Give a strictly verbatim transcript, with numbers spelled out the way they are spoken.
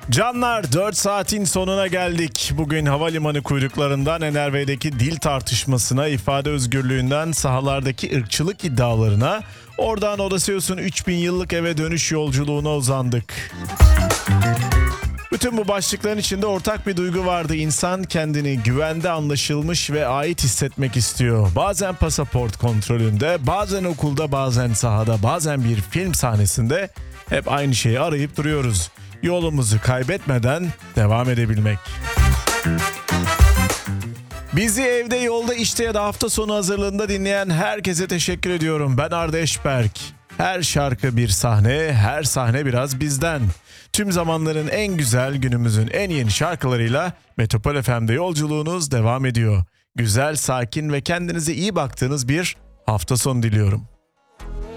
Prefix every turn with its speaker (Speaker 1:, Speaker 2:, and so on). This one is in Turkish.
Speaker 1: Canlar, dört saatin sonuna geldik. Bugün havalimanı kuyruklarından N R V'deki dil tartışmasına, ifade özgürlüğünden sahalardaki ırkçılık iddialarına, oradan Odysseus'un üç bin yıllık eve dönüş yolculuğuna uzandık. Bütün bu başlıkların içinde ortak bir duygu vardı. İnsan kendini güvende, anlaşılmış ve ait hissetmek istiyor. Bazen pasaport kontrolünde, bazen okulda, bazen sahada, bazen bir film sahnesinde hep aynı şeyi arayıp duruyoruz. Yolumuzu kaybetmeden devam edebilmek. Bizi evde, yolda, işte ya da hafta sonu hazırlığında dinleyen herkese teşekkür ediyorum. Ben Arda Eşberk. Her şarkı bir sahne, her sahne biraz bizden. Tüm zamanların en güzel, günümüzün en yeni şarkılarıyla Metropol F M'de yolculuğunuz devam ediyor. Güzel, sakin ve kendinize iyi baktığınız bir hafta sonu diliyorum.